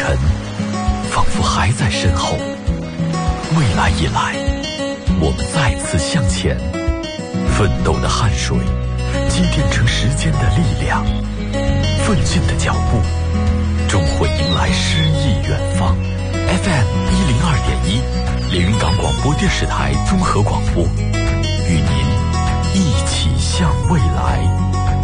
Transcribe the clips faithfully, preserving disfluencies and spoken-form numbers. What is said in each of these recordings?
尘仿佛还在身后，未来已来，我们再次向前，奋斗的汗水积淀成时间的力量，奋进的脚步终会迎来诗意远方。 F M 一零二点一，连云港广播电视台综合广播，与您一起向未来。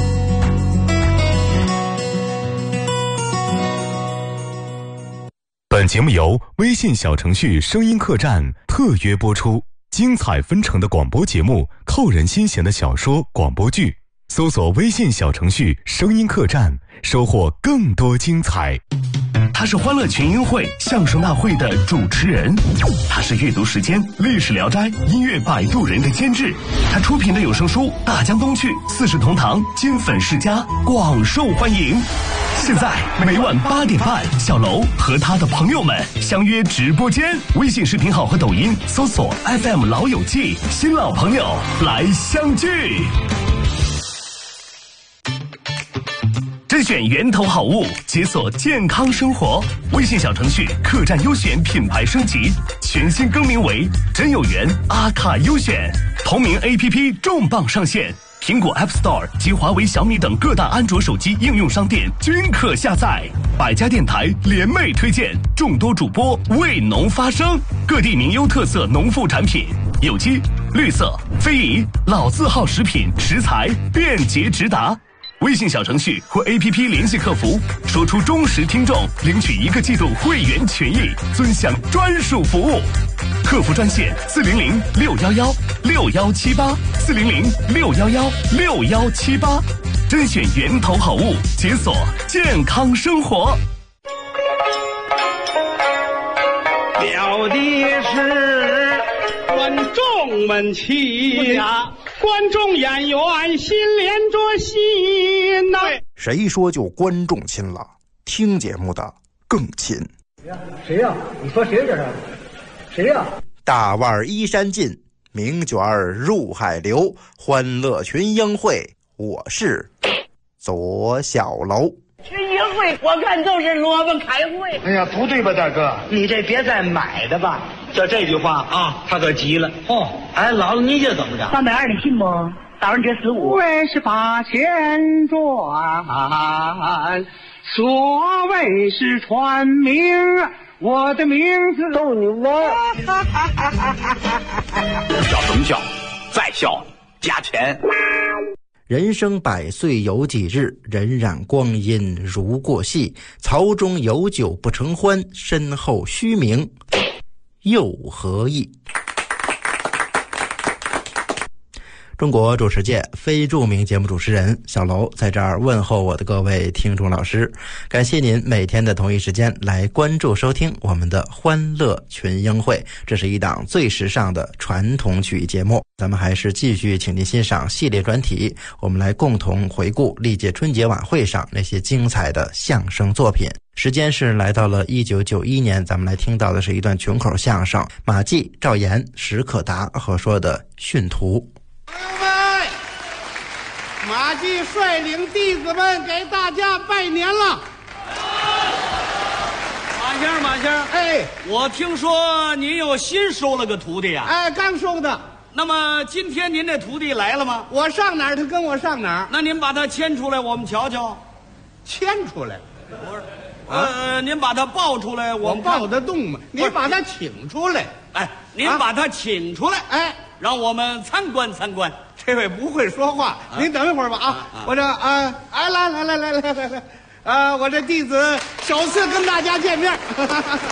本节目由微信小程序声音客栈特约播出，精彩纷呈的广播节目，扣人心弦的小说广播剧，搜索微信小程序声音客栈，收获更多精彩。 他是欢乐群英会相声大会的主持人，他是阅读时间历史聊斋音乐摆渡人的监制，他出品的有声书《大江东去》四世同堂金粉世家广受欢迎。现在每晚八点半，小楼和他的朋友们相约直播间，微信视频号和抖音搜索 F M 老友记，新老朋友来相聚。甄选源头好物，解锁健康生活。微信小程序客栈优选品牌升级，全新更名为真有缘阿卡优选。同名 A P P 重磅上线，苹果 App Store 及华为、小米等各大安卓手机应用商店均可下载。百家电台联袂推荐，众多主播为农发声，各地名优特色农副产品，有机、绿色、非遗、老字号食品食材便捷直达。微信小程序或 A P P 联系客服，说出忠实听众，领取一个季度会员权益，尊享专属服务。客服专线四零零六幺幺六幺七八四零零六幺幺六幺七八，甄选源头好物，解锁健康生活。 了的是观众们亲呀。观众演员心连着心呐、啊！ 谁说就观众亲了？听节目的更亲。 谁呀、啊？你说谁这是？谁呀、啊？ 大腕衣衫尽，名卷入海流，欢乐群英会，我是左小楼。 群英会我看都是萝卜开会。 哎呀，不对吧，大哥？ 你这别再买的吧。 就这句话啊，他可急了。哦，哎，姥姥，你这怎么着？ 三百二，你信不？早上这十五。 为是八千转，所谓是传名，我的名字逗你玩。 笑什么笑？再笑加钱。 人生百岁有几日，荏苒光阴如过隙。槽中有酒不成欢，身后虚名又何益？中国主持界非著名节目主持人小楼在这儿问候我的各位听众老师，感谢您每天的同一时间来关注收听我们的欢乐群英会，这是一档最时尚的传统曲艺节目。咱们还是继续请您欣赏系列专题，我们来共同回顾历届春节晚会上那些精彩的相声作品。时间是来到了一九九一年，咱们来听到的是一段群口相声，马季、赵岩、史可达合说的《训徒》。 朋友们，马季率领弟子们给大家拜年了。 马先生，马先生， 哎， 我听说您又新收了个徒弟啊？ 哎，刚收的。 那么今天您这徒弟来了吗？ 我上哪儿，他跟我上哪儿。 那您把他牵出来，我们瞧瞧。 牵出来？ 不是，呃，您把他抱出来，我们抱得动吗？您把他请出来。 哎，您把他请出来， 哎， 让我们参观参观。 这位不会说话，啊、您等一会儿吧啊！啊我这啊，哎，来来来来来来来，啊，我这弟子首次跟大家见面，怎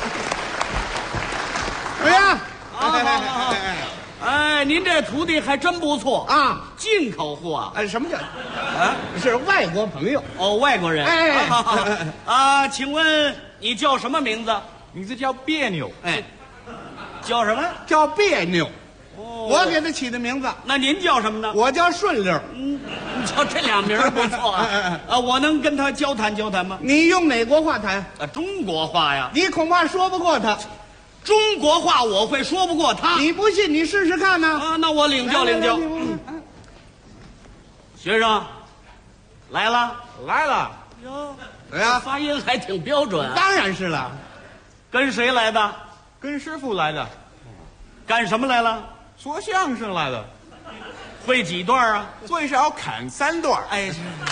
么样？ 好好好，哎，您这徒弟还真不错啊， 进口货啊！ 哎，什么叫啊？是外国朋友哦，外国人。 哎， 好好好啊，请问你叫什么名字？ 名字叫别扭。 哎， 叫什么？ 叫别扭。 哦， 我给他起的名字。 那您叫什么呢？ 我叫顺溜。 嗯，你瞧这俩名儿不错啊。啊，我能跟他交谈交谈吗？ 你用哪国话谈？ 啊，中国话呀。 你恐怕说不过他。 中国话我会说不过他。 你不信，你试试看呢。 啊，那我领教领教。学生，来了， 来了。 哟， 对呀，发音还挺标准啊。 当然是了。 跟谁来的？ 跟师傅来的。 干什么来了？ 说相声来的。 会几段啊？ 最少砍三段。 哎，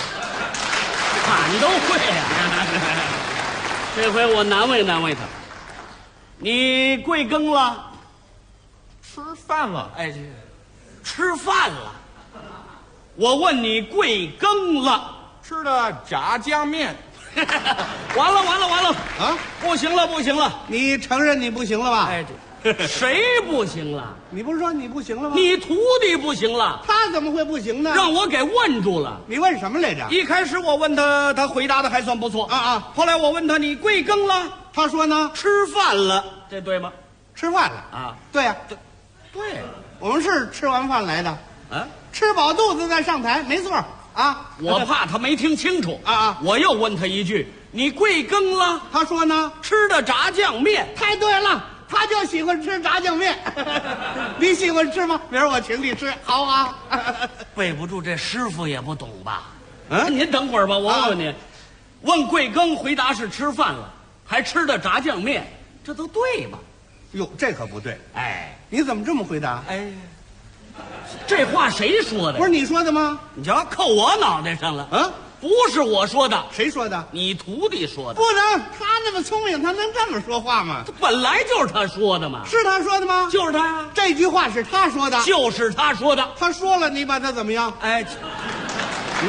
砍都会啊！这回我难为难为他。你贵庚了？ 吃饭了。 哎，吃饭了。我问你贵庚了？ 吃的炸酱面。 完了完了完了啊！ 不行了不行了！ 你承认你不行了吧？ 哎，这谁不行了？ 你不是说你不行了吗？ 你徒弟不行了。 他怎么会不行呢？ 让我给问住了。 你问什么来着？ 一开始我问他，他回答的还算不错啊啊。 后来我问他你贵庚了？ 他说呢， 吃饭了。这对吗？ 吃饭了啊？ 对呀、啊， 对，对， 我们是吃完饭来的。 啊， 吃饱肚子再上台，没错啊。 我怕他没听清楚啊啊！ 我又问他一句：“你贵庚了？” 他说呢， 吃的炸酱面。 太对了，他就喜欢吃炸酱面。你喜欢吃吗？明儿我请你吃，好啊。 背不住，这师傅也不懂吧？ 嗯， 您等会儿吧，我问问您。啊、问贵庚，回答是吃饭了，还吃的炸酱面，这都对吗？ 哟，这可不对。 哎， 你怎么这么回答？ 哎。这话谁说的？ 不是你说的吗？ 你瞧，扣我脑袋上了。啊，不是我说的。 谁说的？ 你徒弟说的。 不能，他那么聪明，他能这么说话吗？ 这本来就是他说的嘛。 是他说的吗？ 就是他呀。 这句话是他说的。 就是他说的。 他说了，你把他怎么样？ 哎，嗯，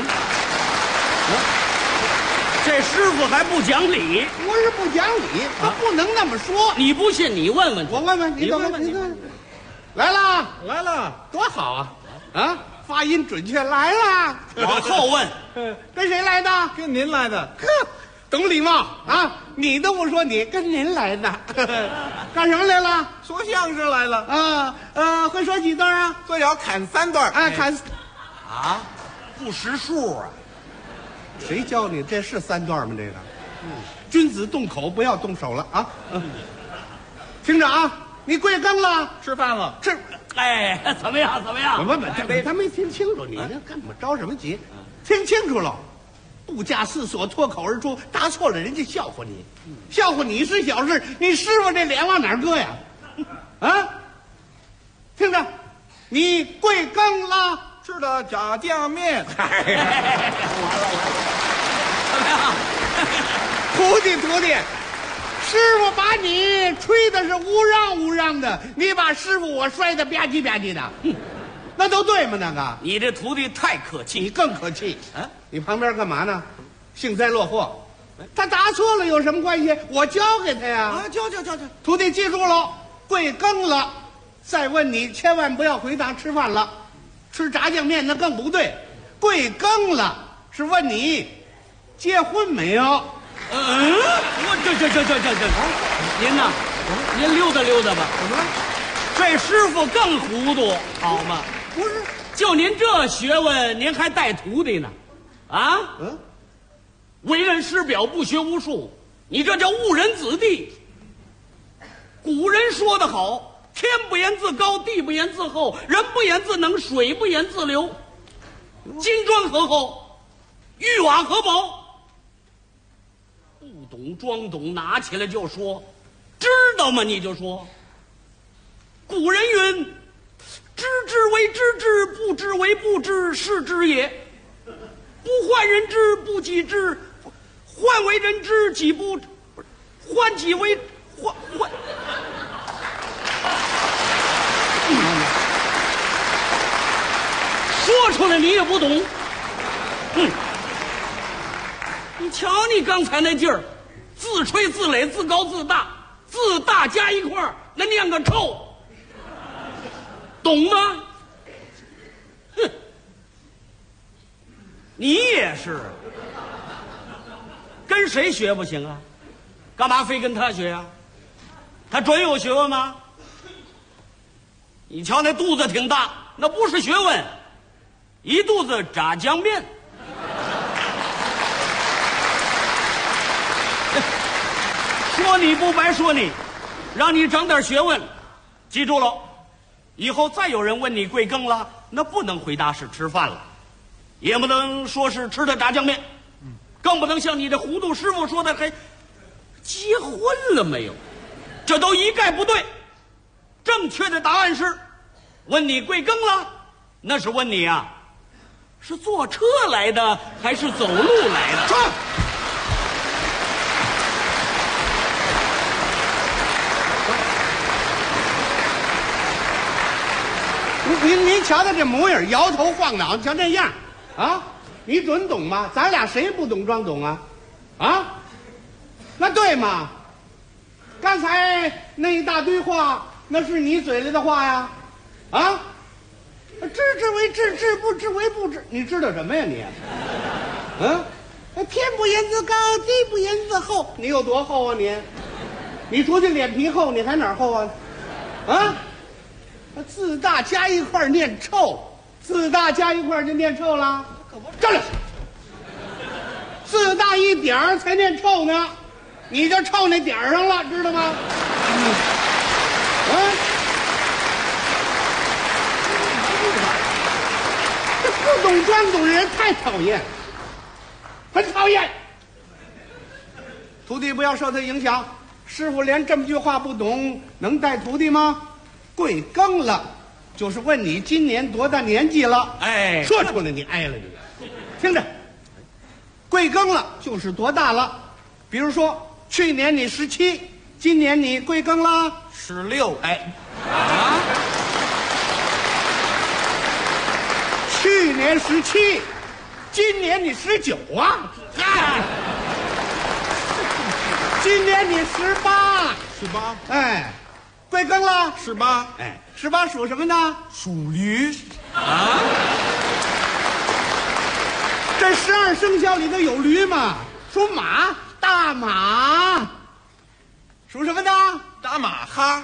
这师傅还不讲理。 不是不讲理，他不能那么说。 你不信，你问问。 我问问你，等问你问。来了， 来了， 多好啊！啊，发音准确，来了。 往后问， 跟谁来的？ 跟您来的。 呵，懂礼貌啊！你都不说你，跟您来的。干什么来了？ 说相声来了。 啊，呃，会说几段啊？ 最少砍三段。 哎，砍。 啊，不识数啊！ 谁教你？这是三段吗？这个，嗯，君子动口，不要动手了啊！嗯，听着啊。你贵庚了？ 吃饭了。 吃， 哎，怎么样？怎么样？ 不不，这他没听清楚，你这干嘛着什么急？听清楚了，不加思索，脱口而出，答错了人家笑话你，笑话你是小事，你师傅这脸往哪儿搁呀？啊，听着，你贵庚了？ 吃的炸酱面。 完了完了，怎么样？ 徒弟徒弟。师傅把你吹的是乌嚷乌嚷的，你把师傅我摔得吧唧吧唧的，那都对吗？那个， 你这徒弟太客气， 你更客气啊！你旁边干嘛呢？幸灾乐祸，他答错了有什么关系？我教给他呀！ 啊，教教教教！ 徒弟记住了，贵庚了，再问你千万不要回答吃饭了，吃炸酱面那更不对。贵庚了是问你结婚没有？ 嗯，我这这这这这这，您呐，您溜达溜达吧。 怎么了？ 这师傅更糊涂，好吗？ 不是， 就您这学问，您还带徒弟呢？啊？ 嗯， 为人师表，不学无术，你这叫误人子弟。古人说得好，天不言自高，地不言自厚，人不言自能，水不言自流。金砖何厚？玉瓦何薄？不懂装懂，拿起来就说，知道吗？你就说。古人云：“知之为知之，不知为不知，是知也。不患人之，不己知；患为人知，己不患己为患患。”说出来你也不懂。嗯。你瞧你刚才那劲儿，自吹自擂，自高自大，自大加一块儿，那念个臭，懂吗？哼，你也是，跟谁学不行啊？干嘛非跟他学啊？他准有学问吗？你瞧那肚子挺大，那不是学问，一肚子炸酱面。说你不白说你，让你长点学问，记住了，以后再有人问你贵庚了，那不能回答是吃饭了，也不能说是吃的炸酱面， 更不能像你这糊涂师傅说的还结婚了没有，这都一概不对。正确的答案是，问你贵庚了，那是问你啊，是坐车来的还是走路来的？ 说。您您瞧他这模样，摇头晃脑，瞧这样，啊，你准懂吗？咱俩谁不懂装懂啊？啊，那对吗？刚才那一大堆话，那是你嘴里的话呀？啊，知之为知，知不知为不知，你知道什么呀你？嗯，天不言自高，地不言自厚，你有多厚啊你？你除去脸皮厚，你还哪儿厚啊？啊？自大加一块念臭，自大加一块就念臭了。站着，自大一点儿才念臭呢，你就臭那点儿上了，知道吗？嗯，啊，这不懂装懂的人太讨厌，很讨厌。徒弟不要受他影响，师傅连这么句话不懂，能带徒弟吗？贵庚了，就是问你今年多大年纪了。 哎， 说出来你挨了你。听着，贵庚了就是多大了。比如说，去年你十七，今年你贵庚了？ 十六。哎， 啊，去年十七，今年你十九啊？哎，今年你十八。 十八。 哎。贵庚了？ 十八。 哎，十八属什么呢？ 属驴。 啊？这十二生肖里头有驴吗？属马，大马。属什么的？ 大马哈。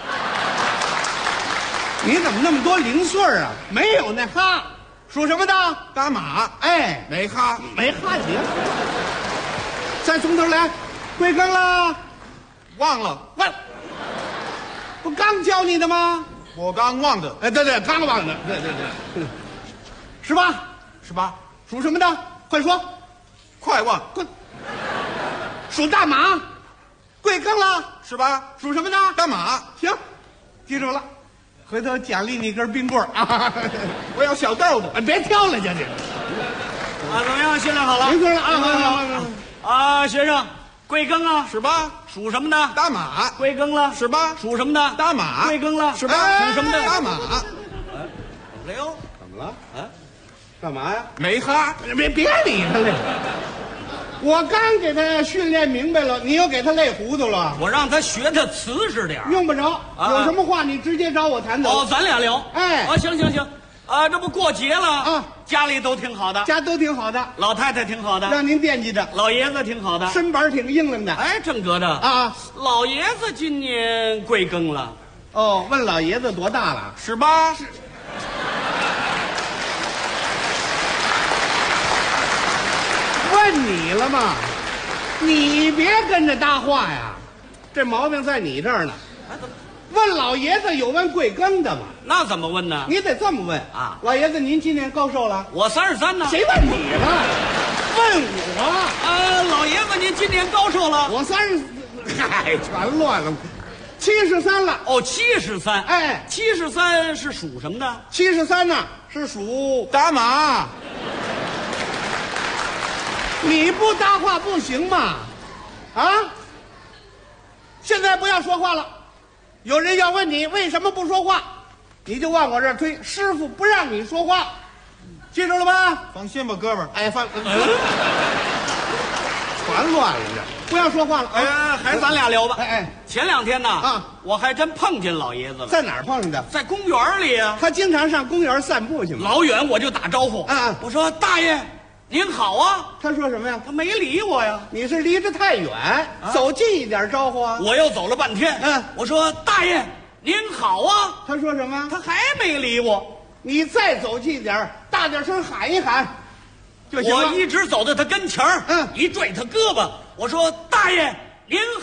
你怎么那么多零碎啊？没有那哈。属什么的？ 大马。 哎， 没哈， 没哈行。再从头来，贵庚了？ 忘了。 忘了。不刚教你的吗？ 我刚忘的。 哎，对对，刚忘的，对对对。十八， 十八， 属什么的？快说， 快忘。 快。属大马，贵庚了？ 十八， 属什么的？ 大马。 行，记住了，回头奖励你一根冰棍儿啊！ 我要小豆腐。 哎，别挑了，姐姐。 啊，怎么样？训练好了？ 没错了啊！好好好。 啊，学生，贵庚啊？ 十八。 属什么的？ 大马。 贵庚了？ 十八。 属什么的？ 大马。 贵庚了？ 十八。 属什么的？ 大马。 哎呦， 怎么了？啊？干嘛呀？ 没哈。 别别理他了。我刚给他训练明白了，你又给他累糊涂了。 我让他学的瓷实点， 用不着。 啊、 有什么话你直接找我谈走。 哦，咱俩聊。 哎， 啊，行行行，啊，这不过节了啊， 家里都挺好的， 家都挺好的， 老太太挺好的， 让您惦记着。 老爷子挺好的， 身板挺硬朗的。 哎，正格的啊。 老爷子今年贵庚了？ 哦，问老爷子多大了？ 十八。是。 问你了吗？你别跟着搭话呀，这毛病在你这儿呢。问老爷子有问贵庚的吗？ 那怎么问呢？ 你得这么问啊！ 老爷子，您今年高寿了？ 我三十三呢。 谁问你了？问我。 呃，老爷子，您今年高寿了？ 我三十，嗨，全乱了。七十三了。 哦，七十三。 哎， 七十三是属什么的？ 七十三呢是属大马。 你不搭话不行吗？啊！现在不要说话了。有人要问你为什么不说话，你就往我这儿推。师傅不让你说话，记住了吧？ 放心吧，哥们儿。 哎，放，嗯、全乱了这。不要说话了。 哎，还是咱俩聊吧。 哎哎， 前两天呢， 啊， 我还真碰见老爷子了。 在哪儿碰见的？ 在公园里啊。 他经常上公园散步去嘛。 老远我就打招呼。 啊， 我说大爷。您好啊！ 他说什么呀？ 他没理我呀。 你是离着太远，啊、走近一点招呼啊！ 我又走了半天。 嗯， 我说大爷您好啊！ 他说什么？ 他还没理我。 你再走近一点，大点声喊一喊，就行了。 我一直走到他跟前儿， 嗯， 一拽他胳膊，我说大爷您。